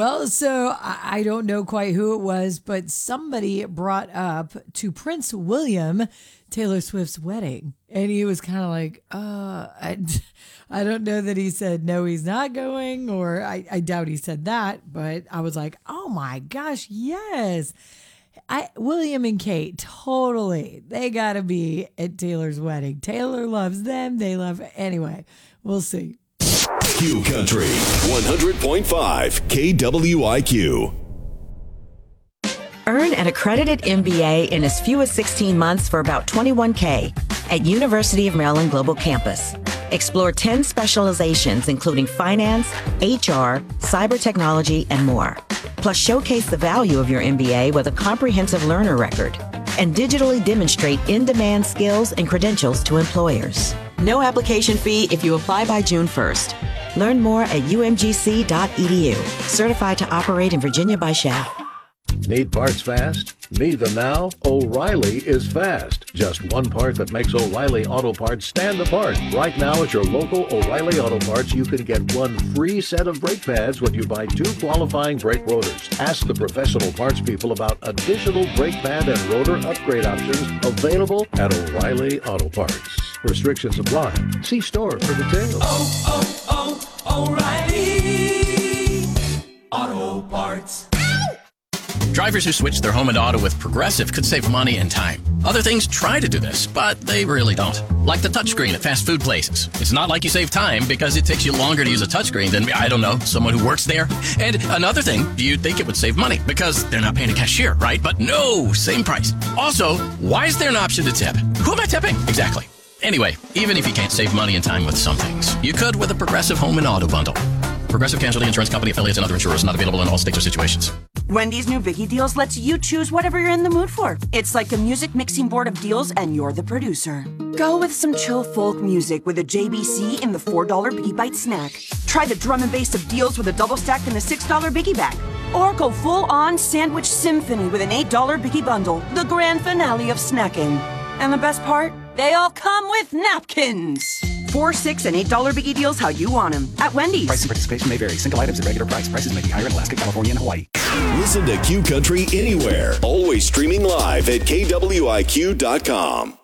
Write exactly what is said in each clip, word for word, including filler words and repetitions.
Well, so I I don't know quite who it was, but somebody brought up to Prince William Taylor Swift's wedding. And he was kind of like, uh, I, I don't know that he said, no, he's not going, or I, I doubt he said that. But I was like, oh my gosh, yes. I, William and Kate, totally. They got to be at Taylor's wedding. Taylor loves them. They love, anyway, we'll see. Q Country one hundred point five K W I Q. Earn an accredited M B A in as few as sixteen months for about twenty-one K at University of Maryland Global Campus. Explore ten specializations, including finance, H R, cyber technology, and more. Plus, showcase the value of your M B A with a comprehensive learner record and digitally demonstrate in-demand skills and credentials to employers. No application fee if you apply by June first. Learn more at U M G C dot E D U. Certified to operate in Virginia by S H A F. Need parts fast? Need them now? O'Reilly is fast. Just one part that makes O'Reilly Auto Parts stand apart. Right now at your local O'Reilly Auto Parts, you can get one free set of brake pads when you buy two qualifying brake rotors. Ask the professional parts people about additional brake pad and rotor upgrade options available at O'Reilly Auto Parts. Restrictions apply. See store for details. Oh, oh, oh, O'Reilly Auto Parts. Drivers who switch their home and auto with Progressive could save money and time. Other things try to do this, but they really don't. Like the touchscreen at fast food places. It's not like you save time because it takes you longer to use a touchscreen than, I don't know, someone who works there. And another thing, you'd think it would save money because they're not paying a cashier, right? But no, same price. Also, why is there an option to tip? Who am I tipping? Exactly. Anyway, even if you can't save money and time with some things, you could with a Progressive home and auto bundle. Progressive Casualty Insurance Company, affiliates, and other insurers not available in all states or situations. Wendy's new Biggie Deals lets you choose whatever you're in the mood for. It's like a music mixing board of deals, and you're the producer. Go with some chill folk music with a J B C in the four dollar Biggie Bite snack. Try the drum and bass of deals with a double stack in the six dollar Biggie bag. Or go full-on sandwich symphony with an eight dollar Biggie bundle, the grand finale of snacking. And the best part? They all come with napkins. Four, six, and eight dollar Biggie Deals how you want them at Wendy's. Price and participation may vary. Single items at regular price. Prices may be higher in Alaska, California, and Hawaii. Listen to Q Country anywhere. Always streaming live at K W I Q dot com.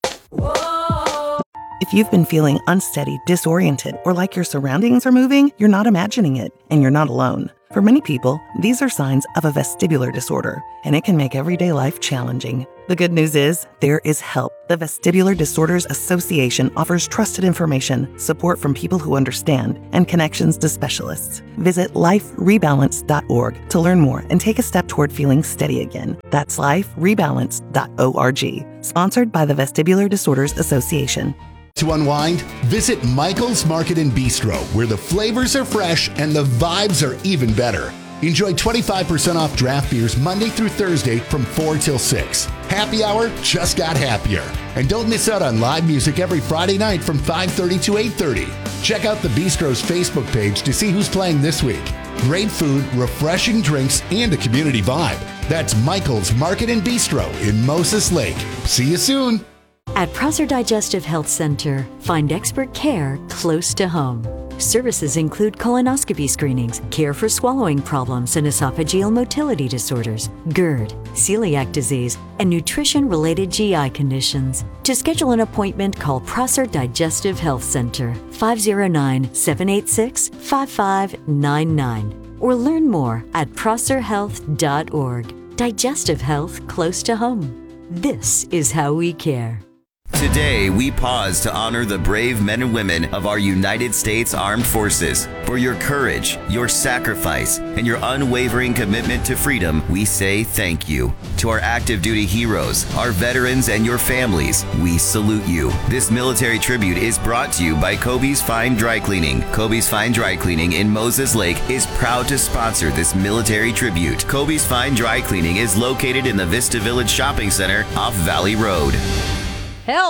If you've been feeling unsteady, disoriented, or like your surroundings are moving, you're not imagining it, and you're not alone. For many people, these are signs of a vestibular disorder, and it can make everyday life challenging. The good news is, there is help. The Vestibular Disorders Association offers trusted information, support from people who understand, and connections to specialists. Visit life rebalance dot org to learn more and take a step toward feeling steady again. That's life rebalance dot org. Sponsored by the Vestibular Disorders Association. To unwind, visit Michael's Market and Bistro, where the flavors are fresh and the vibes are even better. Enjoy twenty-five percent off draft beers Monday through Thursday from four till six. Happy hour just got happier. And don't miss out on live music every Friday night from five thirty to eight thirty. Check out the Bistro's Facebook page to see who's playing this week. Great food, refreshing drinks, and a community vibe. That's Michael's Market and Bistro in Moses Lake. See you soon. At Prosser Digestive Health Center, find expert care close to home. Services include colonoscopy screenings, care for swallowing problems and esophageal motility disorders, GERD, celiac disease, and nutrition-related G I conditions. To schedule an appointment, call Prosser Digestive Health Center, five oh nine, seven eight six, five five nine nine, or learn more at prosser health dot org. Digestive health close to home. This is how we care. Today, we pause to honor the brave men and women of our United States Armed Forces. For your courage, your sacrifice, and your unwavering commitment to freedom, we say thank you. To our active duty heroes, our veterans, and your families, we salute you. This military tribute is brought to you by Kobe's Fine Dry Cleaning. Kobe's Fine Dry Cleaning in Moses Lake is proud to sponsor this military tribute. Kobe's Fine Dry Cleaning is located in the Vista Village Shopping Center off Valley Road. Help!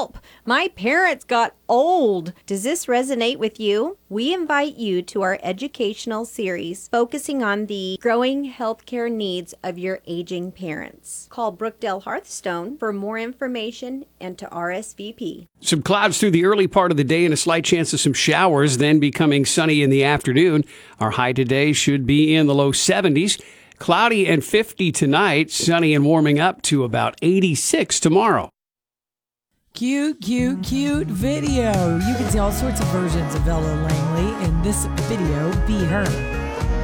My parents got old. Does this resonate with you? We invite you to our educational series focusing on the growing healthcare needs of your aging parents. Call Brookdale Hearthstone for more information and to R S V P. Some clouds through the early part of the day and a slight chance of some showers, then becoming sunny in the afternoon. Our high today should be in the low seventies. Cloudy and fifty tonight, sunny and warming up to about eighty-six tomorrow. Cute, cute, cute video. You can see all sorts of versions of Ella Langley in this video, Be Her.